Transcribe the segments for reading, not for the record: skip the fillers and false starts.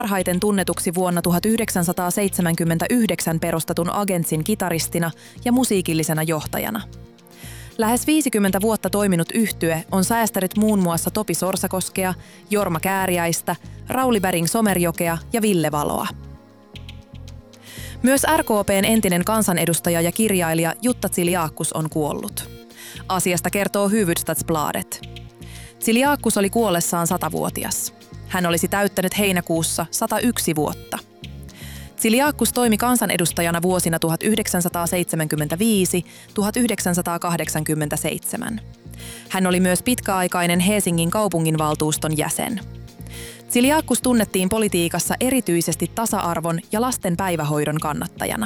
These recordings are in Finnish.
parhaiten tunnetuksi vuonna 1979 perustetun Agentsin kitaristina ja musiikillisena johtajana. Lähes 50 vuotta toiminut yhtye on säästänyt muun muassa Topi Sorsakoskea, Jorma Kääriäistä, Rauli Berg-Somerjokea ja Ville Valoa. Myös RKP:n entinen kansanedustaja ja kirjailija Jutta Ziliakus on kuollut. Asiasta kertoo Hufvudstadsbladet. Ziliakus oli kuollessaan 100-vuotias. Hän olisi täyttänyt heinäkuussa 101 vuotta. Ziliakus toimi kansanedustajana vuosina 1975–1987. Hän oli myös pitkäaikainen Helsingin kaupunginvaltuuston jäsen. Ziliakus tunnettiin politiikassa erityisesti tasa-arvon ja lasten päivähoidon kannattajana.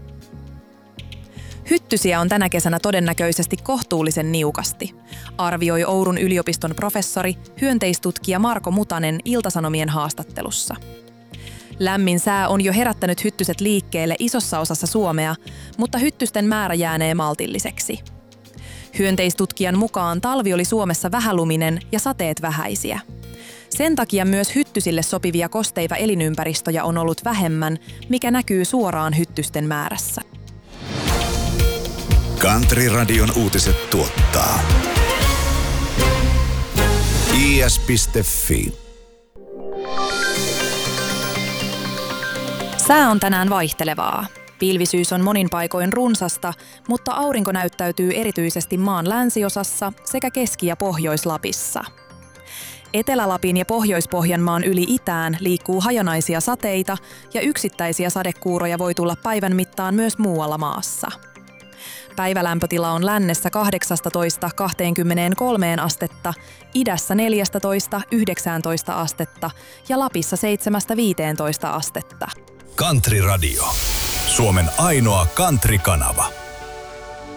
Hyttysiä on tänä kesänä todennäköisesti kohtuullisen niukasti, arvioi Oulun yliopiston professori, hyönteistutkija Marko Mutanen Ilta-Sanomien haastattelussa. Lämmin sää on jo herättänyt hyttyset liikkeelle isossa osassa Suomea, mutta hyttysten määrä jäänee maltilliseksi. Hyönteistutkijan mukaan talvi oli Suomessa vähäluminen ja sateet vähäisiä. Sen takia myös hyttysille sopivia kosteita elinympäristöjä on ollut vähemmän, mikä näkyy suoraan hyttysten määrässä. Country-radion uutiset tuottaa is.fi. Sää on tänään vaihtelevaa. Pilvisyys on monin paikoin runsasta, mutta aurinko näyttäytyy erityisesti maan länsiosassa sekä Keski- ja Pohjois-Lapissa. Etelä-Lapin ja Pohjois-Pohjanmaan yli itään liikkuu hajanaisia sateita ja yksittäisiä sadekuuroja voi tulla päivän mittaan myös muualla maassa. Päivälämpötila on lännessä 18–23 astetta, idässä 14–19 astetta ja Lapissa 7–15 astetta. Country Radio. Suomen ainoa country-kanava.